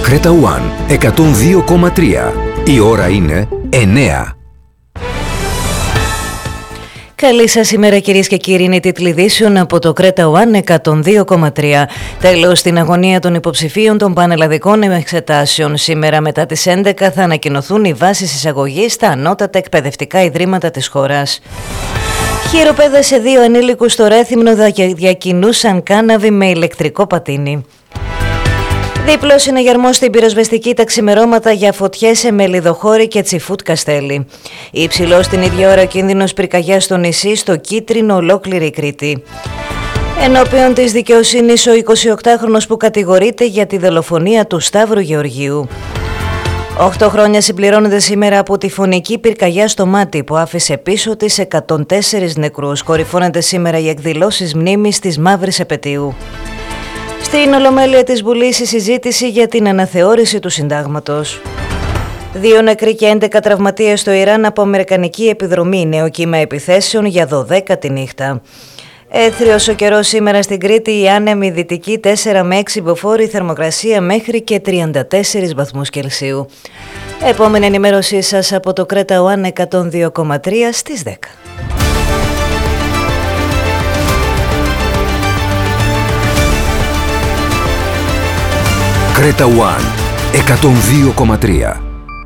Creta One 102,3. Η ώρα είναι 9. Καλή σας ημέρα κυρίες και κύριοι, είναι η τίτλοι ειδήσεων από το Creta One 102,3. Τέλος στην αγωνία των υποψηφίων των πανελλαδικών εξετάσεων. Σήμερα μετά τις 11 θα ανακοινωθούν οι βάσεις εισαγωγής στα ανώτατα εκπαιδευτικά ιδρύματα της χώρας. Χειροπέδες σε 2 ανήλικους στο Ρέθυμνο διακινούσαν κάναβη με ηλεκτρικό πατίνι. Δίπλο συναγερμός στην πυροσβεστική τα ξημερώματα για φωτιές σε Μελιδοχώρη και Τσιφούτ Καστέλη. Υψηλός την ίδια ώρα ο κίνδυνος πυρκαγιάς στο νησί, στο Κίτρινο, ολόκληρη η Κρήτη. Ενώπιον της δικαιοσύνης ο 28χρονος που κατηγορείται για τη δολοφονία του Σταύρου Γεωργίου. 8 χρόνια συμπληρώνονται σήμερα από τη φωνική πυρκαγιά στο Μάτι που άφησε πίσω της 104 νεκρούς. Κορυφώνεται σήμερα οι εκδηλώσεις μνήμης της Μαύρης Επετείου. Στην Ολομέλεια της Βουλής η συζήτηση για την αναθεώρηση του συντάγματος. 2 νεκροί και 11 τραυματίες στο Ιράν από αμερικανική επιδρομή. Νέο κύμα επιθέσεων για 12η νύχτα. Έθριος ο καιρός σήμερα στην Κρήτη, η άνεμη δυτική 4 με 6 μποφόρ, θερμοκρασία μέχρι και 34 βαθμούς Κελσίου. Επόμενη ενημέρωσή σας από το Creta One 102,3 στις 10. Creta One 102,3.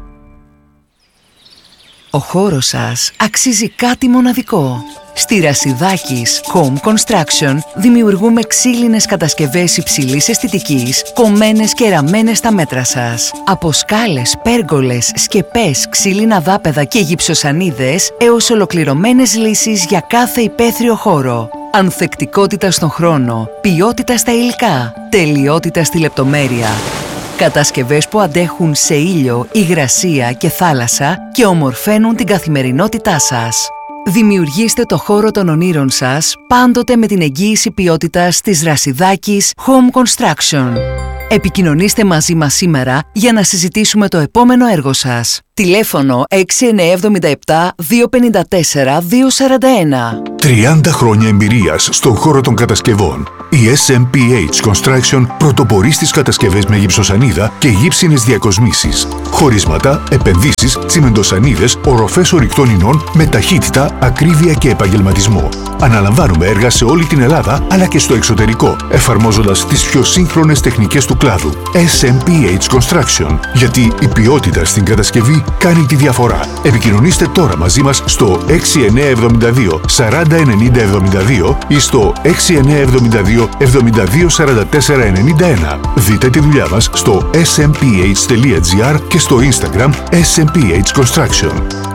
Ο χώρος σας αξίζει κάτι μοναδικό. Στη Ρασιδάκης Home Construction δημιουργούμε ξύλινες κατασκευές υψηλής αισθητικής, κομμένες και ραμμένες στα μέτρα σας. Από σκάλες, πέργολες, σκεπές, ξύλινα δάπεδα και γυψοσανίδες έως ολοκληρωμένες λύσεις για κάθε υπαίθριο χώρο. Ανθεκτικότητα στον χρόνο, ποιότητα στα υλικά, τελειότητα στη λεπτομέρεια. Κατασκευές που αντέχουν σε ήλιο, υγρασία και θάλασσα και ομορφαίνουν την καθημερινότητά σας. Δημιουργήστε το χώρο των ονείρων σας πάντοτε με την εγγύηση ποιότητας της Ρασιδάκης Home Construction. Επικοινωνήστε μαζί μας σήμερα για να συζητήσουμε το επόμενο έργο σας. Τηλέφωνο 6977 254 241. 30 χρόνια εμπειρίας στον χώρο των κατασκευών. Η SMPH Construction πρωτοπορεί στις κατασκευές με γυψοσανίδα και γύψινες διακοσμήσεις. Χωρίσματα, επενδύσεις, τσιμεντοσανίδες, οροφές ορυκτών ινών με ταχύτητα, ακρίβεια και επαγγελματισμό. Αναλαμβάνουμε έργα σε όλη την Ελλάδα αλλά και στο εξωτερικό, εφαρμόζοντας τις πιο σύγχρονες τεχνικές του κλάδου. SMPH Construction. Γιατί η ποιότητα στην κατασκευή κάνει τη διαφορά. Επικοινωνήστε τώρα μαζί μας στο 6972 40 90 72 ή στο 6972 72 44 91. Δείτε τη δουλειά μας στο smph.gr και στο Instagram SMPH Construction.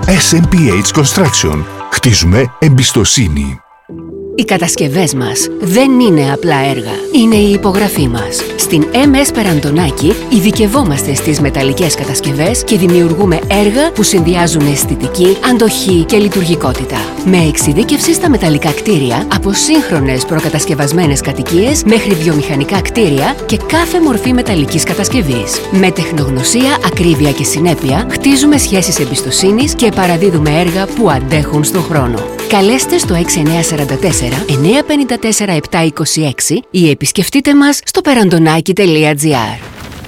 SMPH Construction. Χτίζουμε εμπιστοσύνη. Οι κατασκευές μας δεν είναι απλά έργα, είναι η υπογραφή μας. Στην MS Περαντονάκη ειδικευόμαστε στις μεταλλικές κατασκευές και δημιουργούμε έργα που συνδυάζουν αισθητική, αντοχή και λειτουργικότητα. Με εξειδίκευση στα μεταλλικά κτίρια, από σύγχρονες προκατασκευασμένες κατοικίες μέχρι βιομηχανικά κτίρια και κάθε μορφή μεταλλικής κατασκευής. Με τεχνογνωσία, ακρίβεια και συνέπεια, χτίζουμε σχέσεις εμπιστοσύνης και παραδίδουμε έργα που αντέχουν στον χρόνο. Καλέστε στο 6944 954 726 ή επισκεφτείτε μας στο perandonaki.gr.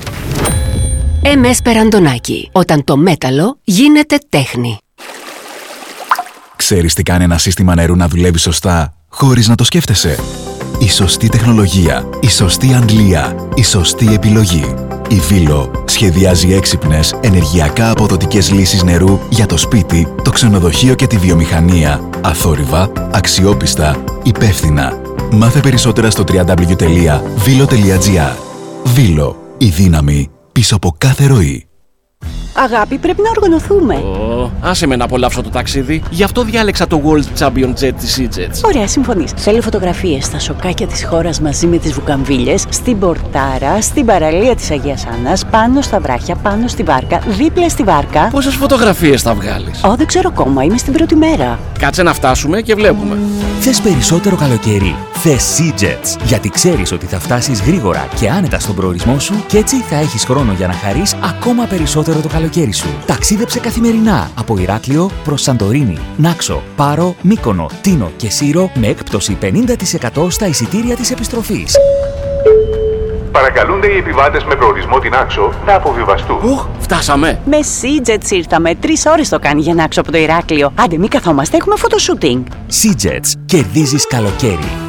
MS Περαντονάκη. Όταν το μέταλλο γίνεται τέχνη. Ξέρεις τι κάνει ένα σύστημα νερού να δουλεύει σωστά, χωρίς να το σκέφτεσαι? Η σωστή τεχνολογία, η σωστή αντλία, η σωστή επιλογή. Η Βίλο σχεδιάζει έξυπνες, ενεργειακά αποδοτικές λύσεις νερού για το σπίτι, το ξενοδοχείο και τη βιομηχανία. Αθόρυβα, αξιόπιστα, υπεύθυνα. Μάθε περισσότερα στο www.vilo.gr. Βίλο, η δύναμη πίσω από κάθε ροή. Αγάπη, πρέπει να οργανωθούμε. Άσε με να απολαύσω το ταξίδι. Γι' αυτό διάλεξα το World Champion Jet της EasyJet. Ωραία, συμφωνείς. Θέλω φωτογραφίες στα σοκάκια της χώρας μαζί με τις βουκαμβίλες, στην Πορτάρα, στην παραλία της Αγίας Άννας, πάνω στα βράχια, πάνω στη βάρκα, δίπλα στη βάρκα. Πόσες φωτογραφίες θα βγάλεις? Δεν ξέρω ακόμα, είμαι στην πρώτη μέρα. Κάτσε να φτάσουμε και βλέπουμε. Θες περισσότερο καλοκαίρι? Θες SeaJets, γιατί ξέρεις ότι θα φτάσεις γρήγορα και άνετα στον προορισμό σου και έτσι θα έχεις χρόνο για να χαρείς ακόμα περισσότερο το καλοκαίρι σου. Ταξίδεψε καθημερινά από Ηράκλειο προς Σαντορίνη, Νάξο, Πάρο, Μύκονο, Τίνο και Σύρο με έκπτωση 50% στα εισιτήρια της επιστροφής. Παρακαλούνται οι επιβάτες με προορισμό την Άξο να αποβιβαστούν. Φτάσαμε. Με SeaJets ήρθαμε. 3 ώρες το κάνει για να Άξο από το Ηράκλειο. Άντε, μην καθόμαστε, έχουμε φωτοσούτινγκ. SeaJets. Κερδίζεις καλοκαίρι.